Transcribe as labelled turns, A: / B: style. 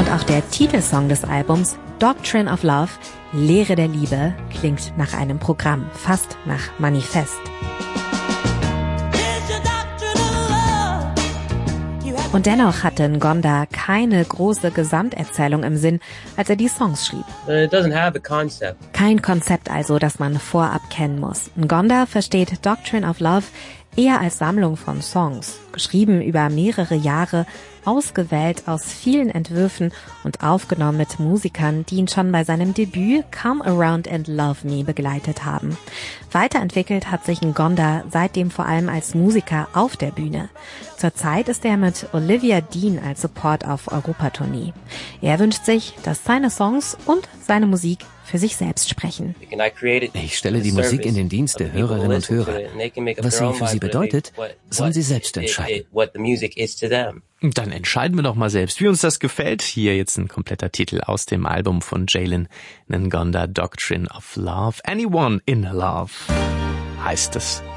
A: Und auch der Titelsong des Albums, Doctrine of Love, Lehre der Liebe, klingt nach einem Programm, fast nach Manifest. Und dennoch hatte Ngonda keine große Gesamterzählung im Sinn, als er die Songs schrieb. Kein Konzept also, das man vorab kennen muss. Ngonda versteht Doctrine of Love eher als Sammlung von Songs, geschrieben über mehrere Jahre, ausgewählt aus vielen Entwürfen und aufgenommen mit Musikern, die ihn schon bei seinem Debüt Come Around and Love Me begleitet haben. Weiterentwickelt hat sich Ngonda seitdem vor allem als Musiker auf der Bühne. Zurzeit ist er mit Olivia Dean als Support auf Europatournee. Er wünscht sich, dass seine Songs und seine Musik für sich selbst sprechen.
B: Ich stelle die Musik in den Dienst der Hörerinnen und Hörer. Was sie für sie bedeutet, sollen sie selbst entscheiden.
C: Dann entscheiden wir doch mal selbst, wie uns das gefällt. Hier jetzt ein kompletter Titel aus dem Album von Jalen Ngonda, Doctrine of Love. Anyone in Love heißt es.